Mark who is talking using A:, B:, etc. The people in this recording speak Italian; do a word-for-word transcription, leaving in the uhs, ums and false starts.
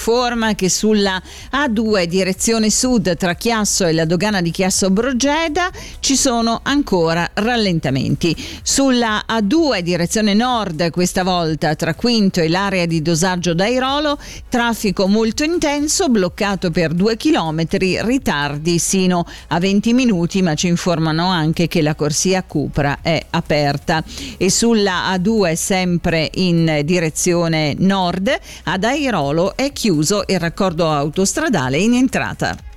A: informa che sulla A due direzione sud tra Chiasso e la dogana di Chiasso Brogeda ci sono ancora rallentamenti. Sulla A due direzione nord, questa volta tra Quinto e l'area di dosaggio d'Airolo, traffico molto intenso, bloccato per due chilometri, ritardi sino a venti minuti, ma ci informano anche che la corsia Cupra è aperta. E sulla A due, sempre in direzione nord, ad Airolo è chiuso il raccordo autostradale in entrata.